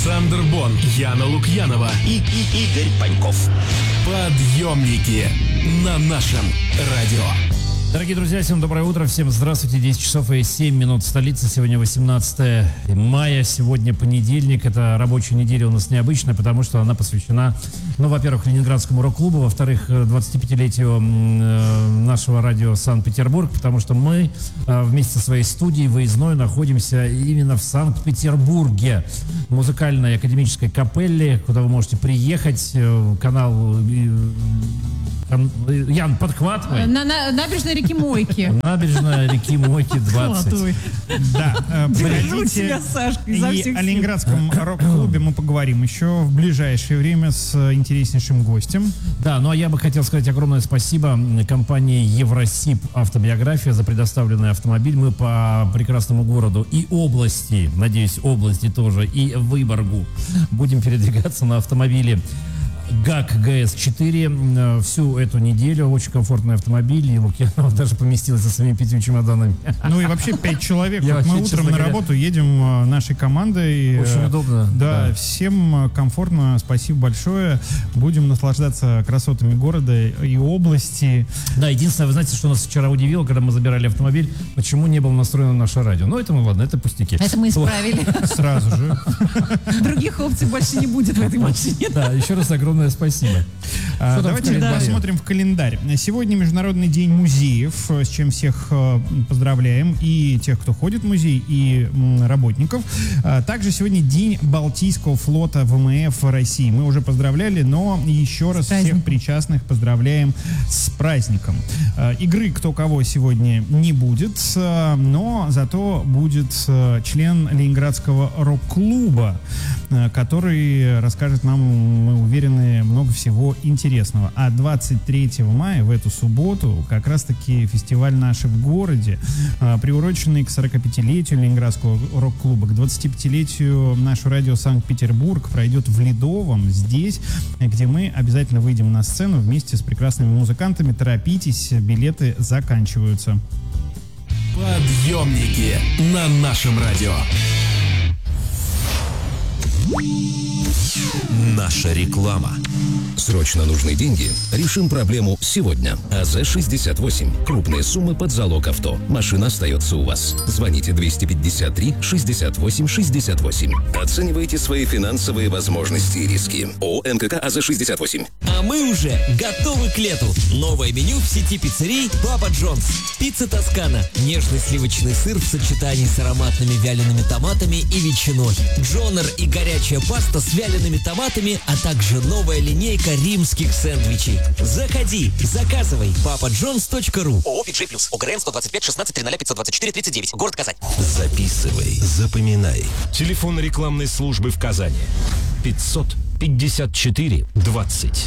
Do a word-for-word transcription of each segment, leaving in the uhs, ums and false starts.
Александр Бон, Яна Лукьянова и, и Игорь Паньков. Подъемники на нашем радио. Дорогие друзья, всем доброе утро, всем здравствуйте, десять часов и семь минут в столице, сегодня восемнадцатое мая, сегодня понедельник, это рабочая неделя у нас необычная, потому что она посвящена, ну, во-первых, Ленинградскому рок-клубу, во-вторых, двадцатипятилетию нашего радио Санкт-Петербург, потому что мы вместе со своей студией выездной находимся именно в Санкт-Петербурге, музыкальной академической капелле, куда вы можете приехать, канал... Ян, подхватывай. На, на набережной реки Мойки. Набережная реки Мойки двадцать. Да, приходите. И о Ленинградском рок-клубе мы поговорим еще в ближайшее время с интереснейшим гостем. Да, ну а я бы хотел сказать огромное спасибо компании Евросиб Автобиография за предоставленный автомобиль. Мы по прекрасному городу и области, надеюсь, области тоже, и Выборгу будем передвигаться на автомобиле ГАК ГС четыре всю эту неделю. Очень комфортный автомобиль. И Лукьянова даже поместилась со своими пятью чемоданами. Ну и вообще пять человек. Я вот мы вообще, утром на говоря, работу едем нашей командой. Очень удобно. Да, да, всем комфортно. Спасибо большое. Будем наслаждаться красотами города и области. Да, единственное, вы знаете, что нас вчера удивило, когда мы забирали автомобиль, почему не было настроено наше радио. Ну, это, ну ладно, это пустяки. Это мы исправили. Сразу же. Других опций больше не будет в этой машине. Да, еще раз огромное спасибо. А, давайте посмотрим в календарь. Сегодня Международный день музеев, с чем всех поздравляем, и тех, кто ходит в музей, и работников. А, также сегодня день Балтийского флота ВМФ России. Мы уже поздравляли, но еще раз всех причастных поздравляем с праздником. А, игры кто кого сегодня не будет, но зато будет член Ленинградского рок-клуба, который расскажет нам, мы уверены, много всего интересного. А двадцать третьего мая, в эту субботу, как раз-таки фестиваль «Наши в городе», приуроченный к сорокапятилетию Ленинградского рок-клуба, к двадцатипятилетию нашего радио Санкт-Петербург, пройдет в Ледовом, здесь, где мы обязательно выйдем на сцену вместе с прекрасными музыкантами. Торопитесь, билеты заканчиваются. Подъемники на нашем радио. Наша реклама. Срочно нужны деньги? Решим проблему сегодня. АЗ шестьдесят восемь. Крупные суммы под залог авто. Машина остается у вас. Звоните двести пятьдесят три шестьдесят восемь шестьдесят восемь. Оценивайте свои финансовые возможности и риски. ООО МКК АЗ шестьдесят восемь. А мы уже готовы к лету. Новое меню в сети пиццерий Папа Джонс. Пицца Тоскана. Нежный сливочный сыр в сочетании с ароматными вялеными томатами и ветчиной. Джонер и горячая паста с вялеными томатами, а также новая линейка римских сэндвичей. Заходи, заказывай. папа джонс точка ру. ООО «Виджей Плюс». ОГРН сто двадцать пять шестнадцать тридцать пятьсот двадцать четыре тридцать девять. Город Казань. Записывай, запоминай. Телефон рекламной службы в Казани. пятьсот пятьдесят четыре двадцать.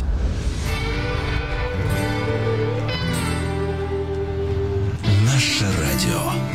Наше радио.